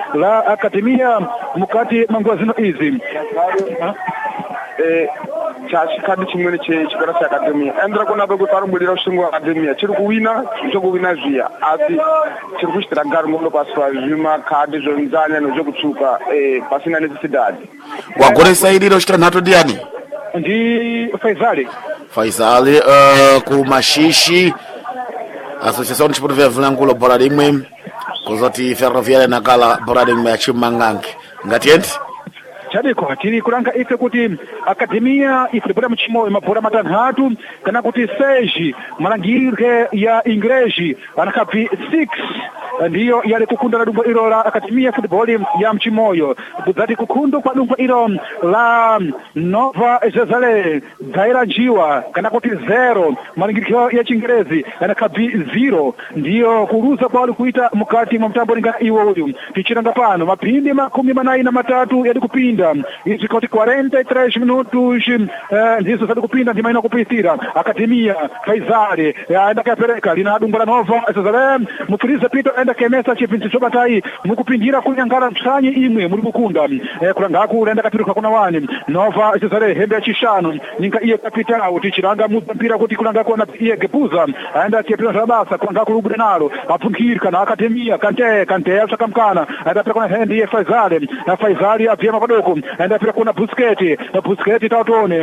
la akademia mukati manguwa zino izi. chachikadi chimweni chechikora cheakademia endera kuona pekuti arumbudzira ushingo akademia chiri kuwina zvokuwina zviya asi chiri kuchitira gari ngondo pasi pazvimakadi zvenzanya nezvekutsvuka pasina necesidadi. Wagoresa iriro uchita nhato ndiani? Ndi Faisali kumashishi Associação Desportiva Vilanculo bora rimwe kuzoti Ferroviária Nakala bora rimwe achimangange ngatiende chadiko tiri kuranga ife kuti akademia ife bora mchimoyo mabora matanhatu kana kuti seji malangirike ya ingreji anakapi 6 ndiyo yale kukunda la dumbo ilo la akademia football ya mchimoyo kudzati kukundu kwa dumbo ilo la Nova Jerusalem Zaira Njiwa kana kuti 0 malangirike ya chingerezi anakapi 0 ndiyo kuruza kwa wali kuita mukati mwa mtambo lingana iwo uyu tichiranga pano mapindi 43 yadi kupinda izi koti 43 minutos ndizo sadi kupinda ndima ina kupitira akademia Faisali aenda kapereka lina dumbo la Nova Jerusalem mufuriza pito enda kemesa chipinzi chobatai mukupindira kunyangala msanyi imwe muri bukunda kulanga kulenda kapiruka kuna wani Nova Jerusalem hembe ya chishano ninka iye kapita utichiranga mpira kuti kulanga kuona iye gepuza aenda kepina zabasa kulanga kulubude nalo apunkirika na akademia kante ya sakamkana aenda pira kuna hendi iye Faisali avyema padoko aenda pira kuna Busquets tautone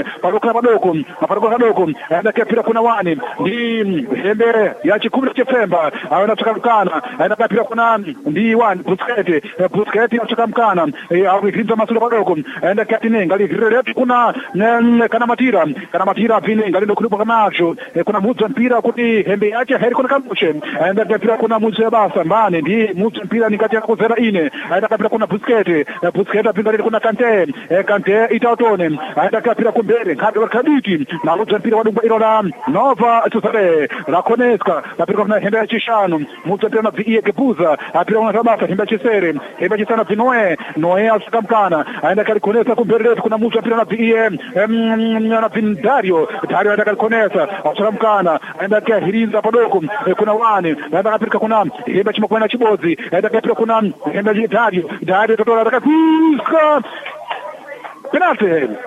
padoko aenda kepira kuna wani ndi hembe ya chikumi chepemba aenda sakamkana aenda pira kuna ndi wani Busquets achakamkana awikiriza masula padoko aenda katine ngali retu kuna kana matira pine ngali ndokulipo kamacho kuna mudza mpira kuti hembe yache heri kuna kamuche aenda pira kuna mudza basa mbane ndi mudza mpira nikati yakuzera ine aenda pira kuna Busquets apinga kuna kante itautone aenda pira kumbere ngado kaditi na mudza mpira wadumba ilo la Nova Jerusalem la Koneska apira kuna hembe ya chishano mudza mpira na vie kepuza apira kuna tabasa hembe chisere hembe chisana Noe asakamkana aenda kalikonesa kumbere kuna mudza mpira na vie na Dario aenda kalikonesa asakamkana aenda hirinza padoko kuna wani aenda kapirika kuna hembe chimakwena chibozi aenda kapirika kuna hembe Dario totola atakapiska penalty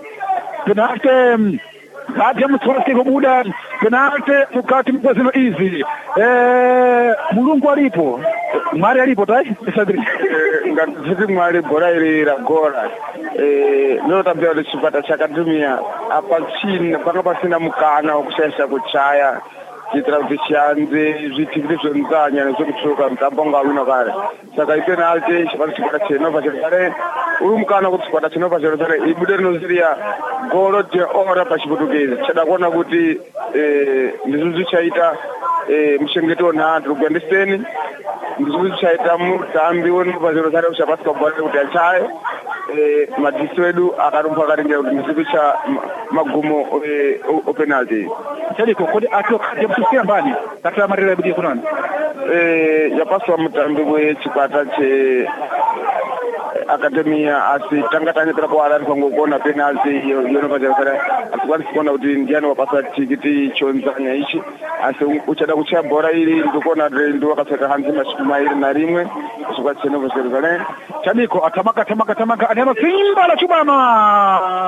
hadi ya mtwasi kubuda penalty mukati mkwazino izi mulungu alipo mwari alipo tai ngati mwari bora ilira gora leo tabia lechipata chakadumia apa chini panga pasina mukana wokushayisha kuchaya chitira kuti chianze zvitikiri zvenzanya nezvekutsuka mutambo ngawina kare saka ipenalty chipata chikwata chenova Jerusalem uri mukana kuti chikwata chenova Jerusalem ibude rinoziriya golo jeora pachiputukezi chada kuona kuti ndizvo zvichaita muchengeto wenhatu kugandiseni ndizvo zvichaita mutambi wenova Jerusalem uchabasketball kuti achaye madziso edu akarumba akaringira kuti ndizvicha magumo openalty chadiko kodi atokade mtusia mbani katira marira ibudi kunani yapaswa mutambi wechikwata che akademia asi tangatanyepera kuwarari kwangokona penalty yonova Jerusalem asi kwanisi kuona kuti ndiani wapasa tikiti chonzanya ichi asi uchada kuchaya bhora iri ndikuona ndi wakapfeka hanzi mashukumairi narimwe chikwata chenova Jerusalem chadiko atamaka anema simba la chubama